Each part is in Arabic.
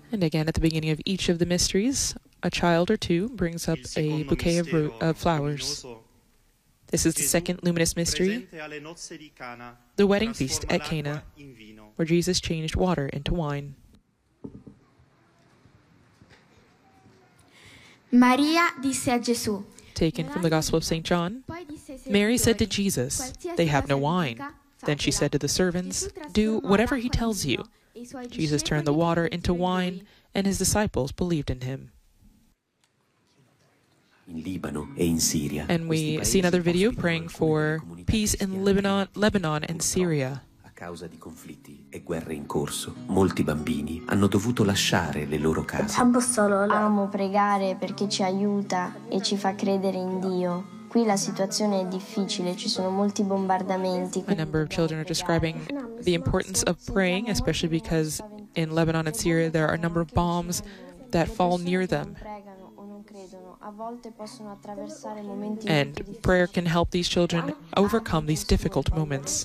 And again, at the beginning of each of the mysteries, a child or two brings up a bouquet of flowers. This is the second luminous mystery, the wedding feast at Cana, where Jesus changed water into wine. Maria disse a Gesù. Taken from the Gospel of St. John, Mary said to Jesus, "They have no wine." Then she said to the servants, "Do whatever he tells you." Jesus turned the water into wine, and his disciples believed in him. And we see another video praying for peace in Lebanon and Syria. A causa di conflitti e guerre in corso, molti bambini hanno dovuto lasciare le loro case. Amo pregare perché ci aiuta e ci fa credere in Dio. Qui la situazione è difficile, ci sono molti bombardamenti. A number of children are describing the importance of praying, especially because in Lebanon and Syria there are a number of bombs that fall near them. And prayer can help these children overcome these difficult moments.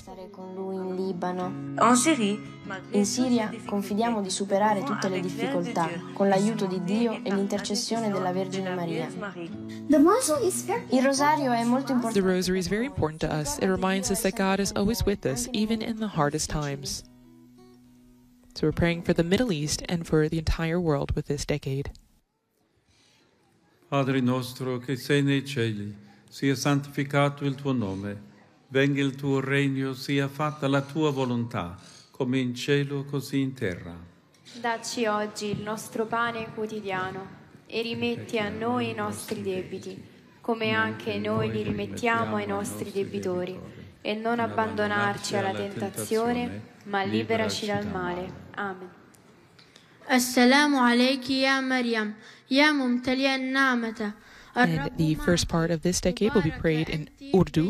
In Siria confidiamo di superare tutte le difficoltà con l'aiuto di Dio e l'intercessione della Vergine Maria. Il rosario è molto The importante. rosary is very important to us. It reminds us that God is always with us, even in the hardest times. So we're praying for the Middle East and for the entire world with this decade. Padre nostro che sei nei cieli, sia santificato il tuo nome, venga il tuo regno, sia fatta la tua volontà, come in cielo così in terra. Dacci oggi il nostro pane quotidiano e rimetti a noi i nostri debiti, come anche noi li rimettiamo ai nostri debitori, e non abbandonarci alla tentazione, ma liberaci dal male. Amen. Assalamu alayki ya Maryam, ya mumtaliya an-ni'mata. And the first part of this decade will be prayed in Urdu,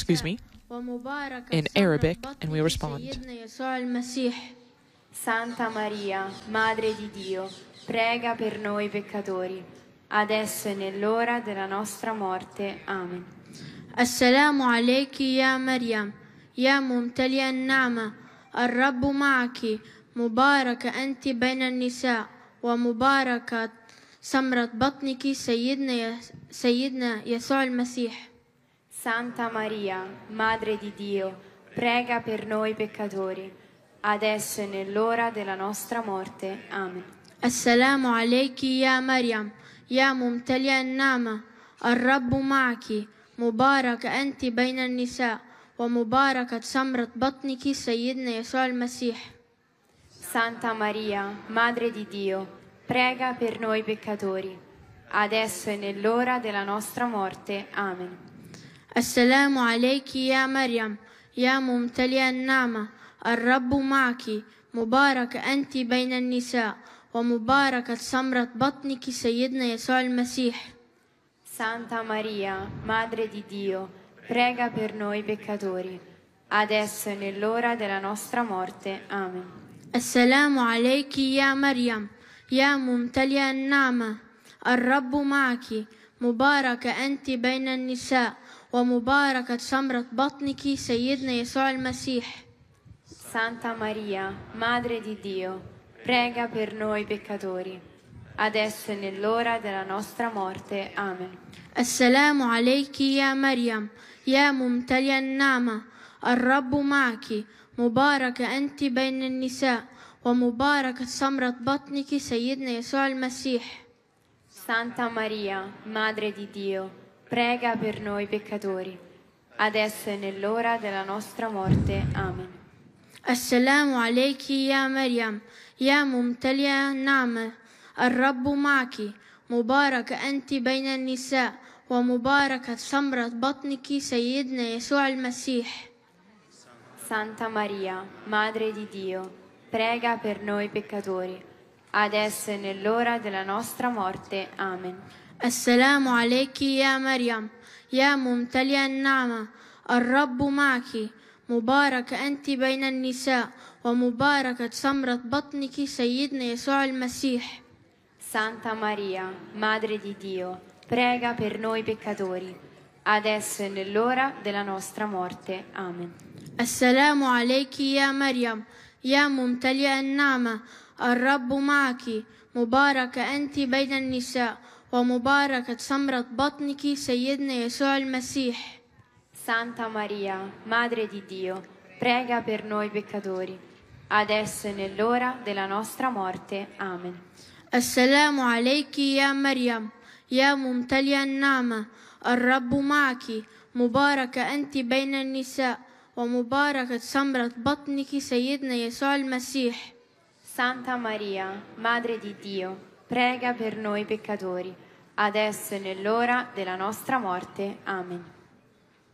in Arabic, and we'll respond. Santa Maria, Madre di Dio, prega per noi peccatori, adesso e nell'ora della nostra morte. Amen. Assalamu alayki ya Maryam, ya mumtaliya an-ni'ma, ar-Rabbu ma'aki, مباركة أنت بين النساء ومباركة ثمرة بطنك سيدنا يسوع المسيح. Santa Maria, Madre di Dio, prega per noi peccatori, adesso e nell'ora della nostra morte. Amen. السلام عليك يا مريم يا ممتلئ النعمة الرب معك مباركة أنت بين النساء ومباركة ثمرة بطنك سيدنا يسوع المسيح. Santa Maria, Madre di Dio, prega per noi peccatori, adesso e nell'ora della nostra morte. Amen. السلام عليك يا مريم يا ممتلئ النعمة الرب معك مباركة أنت بين النساء ومباركة ثمرة بطنك سيدنا يسوع المسيح. Santa Maria, Madre di Dio, prega per noi peccatori, adesso e nell'ora della nostra morte. Amen. السلام عليك يا مريم يا ممتلئ النعمة الرب معك مباركة أنت بين النساء ومباركة ثمرة بطنك سيدنا يسوع المسيح. Santa Maria, Madre di Dio, prega per noi peccatori, adesso e nell'ora della nostra morte. Amen. السلام عليك يا مريم يا ممتلئ النعمة الرب معك مباركة أنت بين النساء ومباركة ثمرة بطنك سيدنا يسوع المسيح. Santa Maria, Madre di Dio, prega per noi peccatori, adesso e nell'ora della nostra morte. Amen. السلام عليك يا مريم يا ممتلئ النعمة الرب معك مباركة أنت بين النساء ومباركة ثمرة بطنك سيدنا يسوع المسيح. Santa Maria, Madre di Dio, prega per noi peccatori, adesso e nell'ora della nostra morte. Amen. السلام عليك يا مريم يا ممتلئ النعمة الرب معك مباركة أنت بين النساء ومباركة ثمرة بطنك سيدنا يسوع المسيح. Santa Maria, Madre di Dio, prega per noi peccatori, adesso e nell'ora della nostra morte. Amen. السلام عليك يا مريم يا ممتلئ النعمة الرب معك مباركة أنت بين النساء ومباركة ثمرة بطنك سيدنا يسوع المسيح. Santa Maria, Madre di Dio, prega per noi peccatori, adesso e nell'ora della nostra morte. Amen. السلام عليك يا مريم يا ممتلئ النعمة الرب معك مباركة أنت بين النساء ومباركة ثمرة بطنك سيدنا يسوع المسيح. Santa Maria, Madre di Dio, prega per noi peccatori, adesso e nell'ora della nostra morte. Amen.